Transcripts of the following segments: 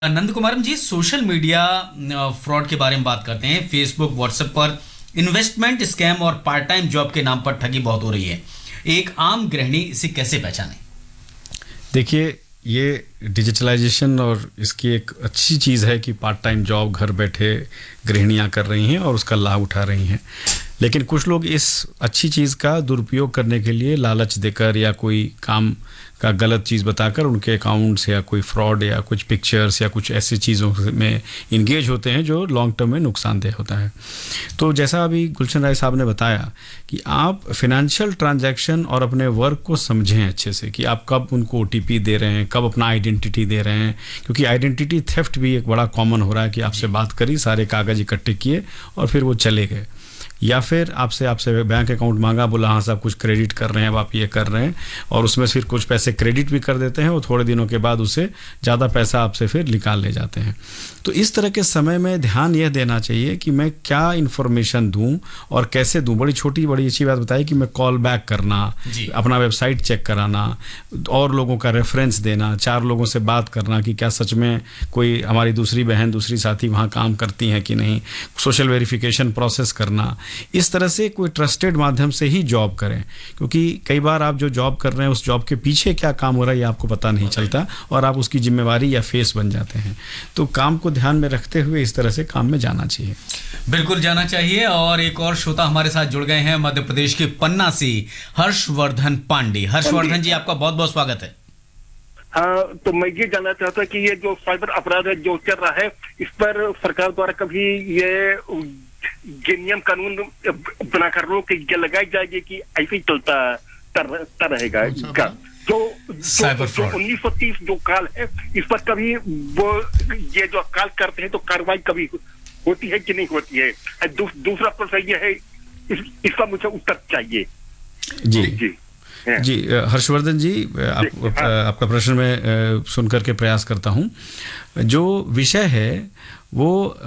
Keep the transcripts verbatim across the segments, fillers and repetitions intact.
नंद कुमारम जी, social media fraud के बारे में बात करते हैं। फेसबुक, व्हाट्सएप पर इन्वेस्टमेंट स्कैम और पार्ट टाइम जॉब के नाम पर ठगी बहुत हो रही है। एक आम गृहिणी इसे कैसे पहचाने? देखिए, ये डिजिटलाइजेशन और इसकी एक अच्छी चीज़ है कि पार्ट टाइम जॉब घर बैठे गृहिणियाँ कर रही हैं और उसका लाभ उठा रही हैं। लेकिन कुछ लोग इस अच्छी चीज़ का दुरुपयोग करने के लिए लालच देकर या कोई काम का गलत चीज़ बताकर उनके अकाउंट्स या कोई फ्रॉड या कुछ पिक्चर्स या कुछ ऐसी चीज़ों में इंगेज होते हैं जो लॉन्ग टर्म में नुकसानदेह होता है। तो जैसा अभी गुलशन राय साहब ने बताया कि आप फिनेंशियल ट्रांजैक्शन और अपने वर्क को समझें अच्छे से कि आप कब उनको ओ टी पी दे रहे हैं, कब अपना आइडेंटिटी दे रहे हैं, क्योंकि आइडेंटिटी थेफ्ट भी एक बड़ा कॉमन हो रहा है कि आपसे बात करी, सारे कागज़ इकट्ठे किए और फिर वो चले गए। या फिर आपसे आपसे बैंक अकाउंट मांगा, बोला हाँ साहब कुछ क्रेडिट कर रहे हैं, अब आप ये कर रहे हैं, और उसमें फिर कुछ पैसे क्रेडिट भी कर देते हैं और थोड़े दिनों के बाद उससे ज़्यादा पैसा आपसे फिर निकाल ले जाते हैं। तो इस तरह के समय में ध्यान यह देना चाहिए कि मैं क्या इन्फॉर्मेशन दूं और कैसे दूं। बड़ी छोटी बड़ी अच्छी बात बताई कि मैं कॉल बैक करना, अपना वेबसाइट चेक कराना, और लोगों का रेफरेंस देना, चार लोगों से बात करना कि क्या सच में कोई हमारी दूसरी बहन दूसरी साथी वहाँ काम करती हैं कि नहीं, सोशल वेरिफिकेशन प्रोसेस करना। इस तरह से कोई ट्रस्टेड माध्यम से ही जॉब करें, क्योंकि कई बार आप जो जॉब कर रहे हैं उस जॉब के पीछे क्या काम हो रहा है ये आपको पता नहीं चलता और आप उसकी जिम्मेवारी या फेस बन जाते हैं। तो काम को ध्यान में रखते हुए इस तरह से काम में जाना चाहिए। बिल्कुल जाना चाहिए। और एक और श्रोता हमारे साथ जुड़ गए हैं मध्य प्रदेश के पन्ना से, हर्षवर्धन पांडे। हर्षवर्धन जी, आपका बहुत बहुत स्वागत है। हाँ, तो मैं ये जानना चाहता कि ये जो साइबर अपराध है जो चल रहा है, इस पर सरकार द्वारा कभी ये ये नियम कानून बनाकर रोक ये लगाई जाएगी कि ऐसे ही चलता तर रहेगा? क्या जो जो उन्नीस सौ तीस जो काल है, इस पर कभी वो ये जो काल करते हैं तो कार्रवाई कभी होती है कि नहीं होती है? दू, दूसरा प्रश्न ये है, इस, इसका मुझे उत्तर चाहिए। जी जी जी हर्षवर्धन जी, आप, आप, आपका प्रश्न मैं सुन करके प्रयास करता हूँ। जो विषय है वो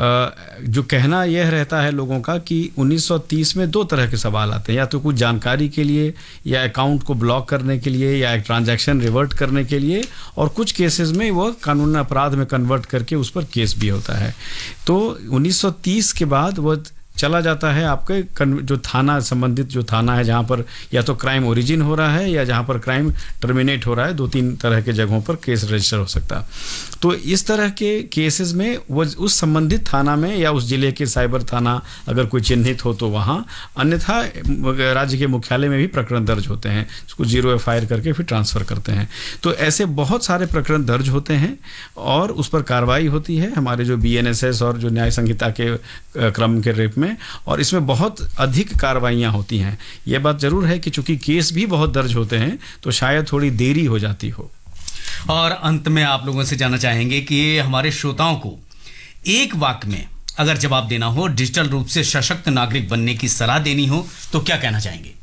जो कहना यह रहता है लोगों का कि उन्नीस सौ तीस में दो तरह के सवाल आते हैं, या तो कुछ जानकारी के लिए, या अकाउंट को ब्लॉक करने के लिए, या एक ट्रांजैक्शन रिवर्ट करने के लिए, और कुछ केसेस में वह कानूनी अपराध में कन्वर्ट करके उस पर केस भी होता है। तो उन्नीस सौ तीस के बाद वह चला जाता है आपके जो थाना संबंधित जो थाना है जहाँ पर या तो क्राइम ओरिजिन हो रहा है या जहाँ पर क्राइम टर्मिनेट हो रहा है, दो तीन तरह के जगहों पर केस रजिस्टर हो सकता है। तो इस तरह के केसेस में वो उस संबंधित थाना में या उस जिले के साइबर थाना अगर कोई चिन्हित हो तो वहाँ, अन्यथा राज्य के मुख्यालय में भी प्रकरण दर्ज होते हैं, उसको जीरो एफ आई आर करके फिर ट्रांसफ़र करते हैं। तो ऐसे बहुत सारे प्रकरण दर्ज होते हैं और उस पर कार्रवाई होती है हमारे जो बी एन एस एस और जो न्याय संहिता के क्रम के रेप में, और इसमें बहुत अधिक कार्रवाइयाँ होती हैं। यह बात जरूर है कि चूंकि केस भी बहुत दर्ज होते हैं तो शायद थोड़ी देरी हो जाती हो। और अंत में आप लोगों से जानना चाहेंगे कि हमारे श्रोताओं को एक वाक्य में अगर जवाब देना हो, डिजिटल रूप से सशक्त नागरिक बनने की सलाह देनी हो, तो क्या कहना चाहेंगे?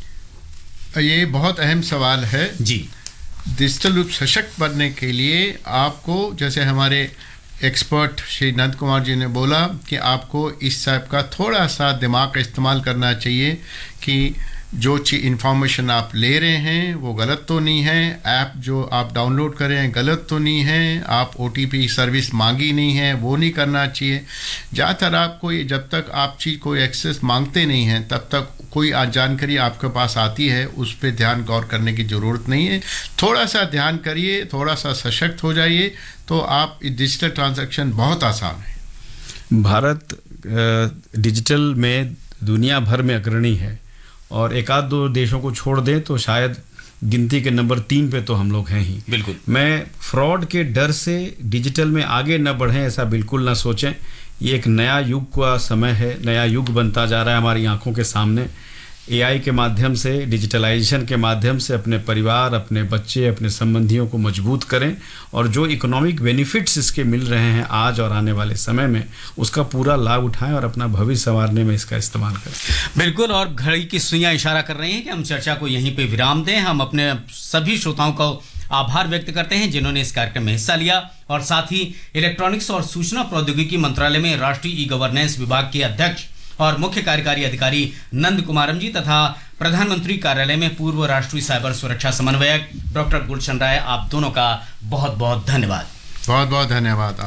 ये बहुत अहम सवाल है जी। डिजिटल रूप सशक्त बनने के लिए आपको, जैसे हमारे एक्सपर्ट श्री नंद कुमार जी ने बोला, कि आपको इस टाइप का थोड़ा सा दिमाग का इस्तेमाल करना चाहिए कि जो चीज़ इन्फॉर्मेशन आप ले रहे हैं वो गलत तो नहीं है, ऐप जो आप डाउनलोड कर रहे हैं गलत तो नहीं है, आप ओ टी पी सर्विस मांगी नहीं है वो नहीं करना चाहिए। ज़्यादातर आपको जब तक आप चीज़ कोई एक्सेस मांगते नहीं हैं तब तक कोई जानकारी आपके पास आती है उस पर ध्यान गौर करने की ज़रूरत नहीं है। थोड़ा सा ध्यान करिए, थोड़ा सा सशक्त हो जाइए, तो आप डिजिटल ट्रांजैक्शन बहुत आसान है। भारत डिजिटल में दुनिया भर में अग्रणी है और एक आध दो देशों को छोड़ दें तो शायद गिनती के नंबर तीन पे तो हम लोग हैं ही। बिल्कुल। मैं फ्रॉड के डर से डिजिटल में आगे न बढ़ें ऐसा बिल्कुल ना सोचें। ये एक नया युग का समय है, नया युग बनता जा रहा है हमारी आंखों के सामने। ए आई के माध्यम से, डिजिटलाइजेशन के माध्यम से अपने परिवार, अपने बच्चे, अपने संबंधियों को मजबूत करें और जो इकोनॉमिक बेनिफिट्स इसके मिल रहे हैं आज और आने वाले समय में, उसका पूरा लाभ उठाएं और अपना भविष्य संवारने में इसका इस्तेमाल करें। बिल्कुल। और घड़ी की सुइयां इशारा कर रही हैं कि हम चर्चा को यहीं पे विराम दें। हम अपने सभी श्रोताओं को आभार व्यक्त करते हैं जिन्होंने इस कार्यक्रम में हिस्सा लिया, और साथ ही इलेक्ट्रॉनिक्स और सूचना प्रौद्योगिकी मंत्रालय में राष्ट्रीय ई गवर्नेंस विभाग के अध्यक्ष और मुख्य कार्यकारी अधिकारी नंद कुमारम जी तथा प्रधानमंत्री कार्यालय में पूर्व राष्ट्रीय साइबर सुरक्षा समन्वयक डॉक्टर गुलशन राय, आप दोनों का बहुत बहुत धन्यवाद। बहुत बहुत धन्यवाद।